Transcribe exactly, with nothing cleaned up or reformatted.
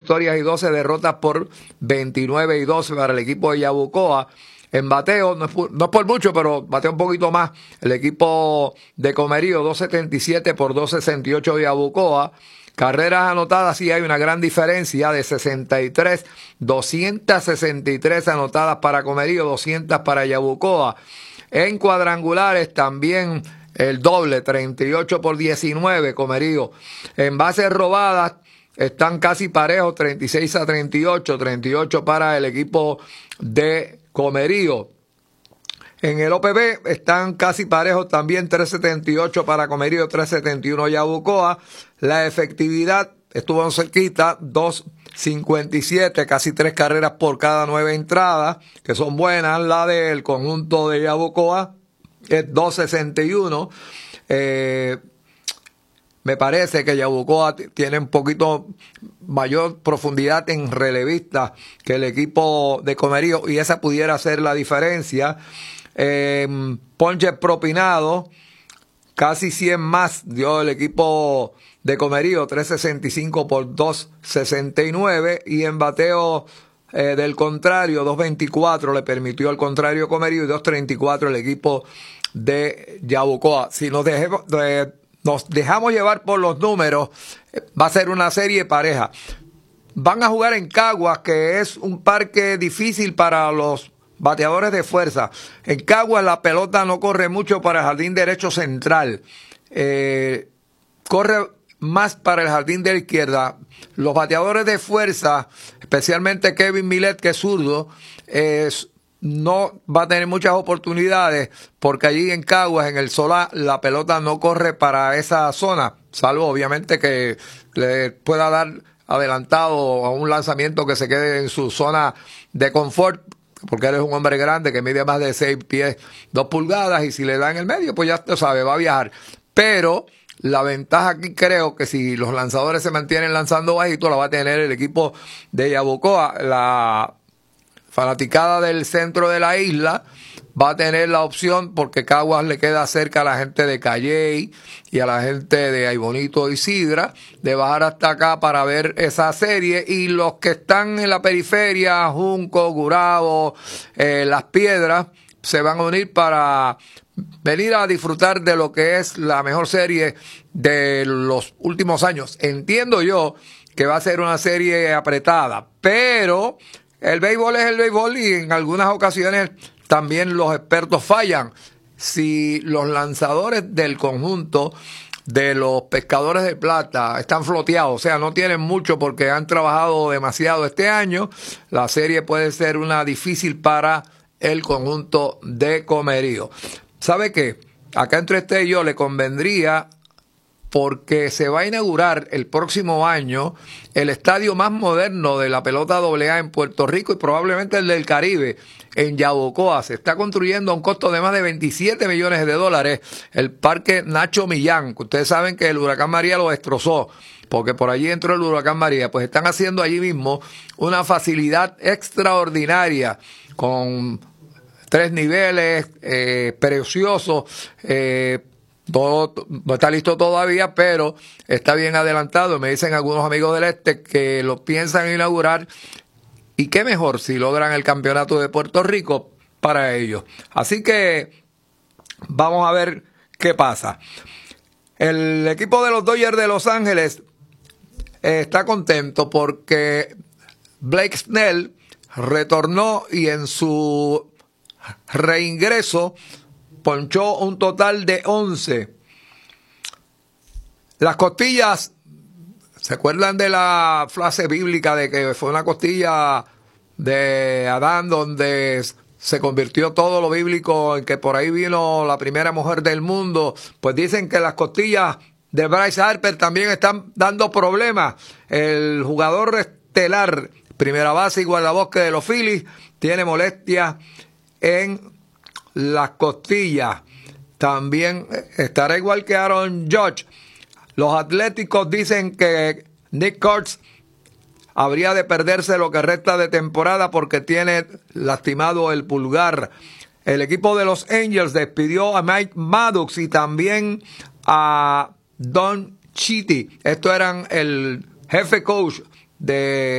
victorias y doce derrotas por veintinueve y doce para el equipo de Yabucoa. En bateo, no es, por, no es por mucho, pero batea un poquito más el equipo de Comerío, doscientos setenta y siete por doscientos sesenta y ocho de Yabucoa. Carreras anotadas, sí hay una gran diferencia de sesenta y tres, doscientas sesenta y tres anotadas para Comerío, doscientas para Yabucoa. En cuadrangulares también el doble, treinta y ocho por diecinueve, Comerío. En bases robadas están casi parejos, treinta y seis a treinta y ocho, treinta y ocho para el equipo de Comerío. En el O P B están casi parejos también, trescientos setenta y ocho para Comerío, trescientos setenta y uno Yabucoa. La efectividad estuvo cerquita, doscientos cincuenta y siete, casi tres carreras por cada nueve entradas, que son buenas. La del conjunto de Yabucoa es doscientos sesenta y uno. Eh, me parece que Yabucoa tiene un poquito mayor profundidad en relevistas que el equipo de Comerío, y esa pudiera ser la diferencia. Eh, ponche propinado, casi cien más dio el equipo de Comerío, trescientos sesenta y cinco por doscientos sesenta y nueve, y en bateo eh, del contrario, doscientos veinticuatro le permitió al contrario Comerío y doscientos treinta y cuatro el equipo de Yabucoa. Si nos, dejemos, de, nos dejamos llevar por los números, va a ser una serie pareja. Van a jugar en Caguas, que es un parque difícil para los bateadores de fuerza. En Caguas la pelota no corre mucho para el jardín derecho central. Eh, corre más para el jardín de la izquierda. Los bateadores de fuerza, especialmente Kevin Millet, que es zurdo, eh, no va a tener muchas oportunidades porque allí en Caguas, en el Solá, la pelota no corre para esa zona, salvo obviamente que le pueda dar adelantado a un lanzamiento que se quede en su zona de confort, porque él es un hombre grande que mide más de seis pies, dos pulgadas, y si le da en el medio, pues ya tú sabes, va a viajar. Pero la ventaja aquí creo que si los lanzadores se mantienen lanzando bajito, la va a tener el equipo de Yabucoa. La fanaticada del centro de la isla va a tener la opción, porque Caguas le queda cerca a la gente de Calley y a la gente de Aybonito y Sidra, de bajar hasta acá para ver esa serie, y los que están en la periferia, Junco, Gurabo, eh, Las Piedras, se van a unir para venir a disfrutar de lo que es la mejor serie de los últimos años. Entiendo yo que va a ser una serie apretada, pero el béisbol es el béisbol, y en algunas ocasiones también los expertos fallan. Si los lanzadores del conjunto de los Pescadores de Plata están floteados, o sea, no tienen mucho porque han trabajado demasiado este año, la serie puede ser una difícil para el conjunto de Comerío. ¿Sabe qué? Acá entre usted y yo le convendría, porque se va a inaugurar el próximo año el estadio más moderno de la pelota doble A en Puerto Rico, y probablemente el del Caribe, en Yabucoa. Se está construyendo a un costo de más de veintisiete millones de dólares el Parque Nacho Millán, que ustedes saben que el huracán María lo destrozó, porque por allí entró el huracán María. Pues están haciendo allí mismo una facilidad extraordinaria con tres niveles, eh, precioso, eh, todo, no está listo todavía, pero está bien adelantado. Me dicen algunos amigos del este que lo piensan inaugurar, y qué mejor si logran el campeonato de Puerto Rico para ellos. Así que vamos a ver qué pasa. El equipo de los Dodgers de Los Ángeles eh, está contento porque Blake Snell retornó, y en su reingreso ponchó un total de once. Las costillas, ¿se acuerdan de la frase bíblica de que fue una costilla de Adán donde se convirtió todo lo bíblico, en que por ahí vino la primera mujer del mundo? Pues dicen que las costillas de Bryce Harper también están dando problemas. El jugador estelar, primera base y guardabosque de los Phillies, tiene molestias en las costillas. También estará igual que Aaron Judge. Los Atléticos dicen que Nick Kurtz habría de perderse lo que resta de temporada porque tiene lastimado el pulgar. El equipo de los Angels despidió a Mike Maddox y también a Don Chitty. Estos eran el jefe coach de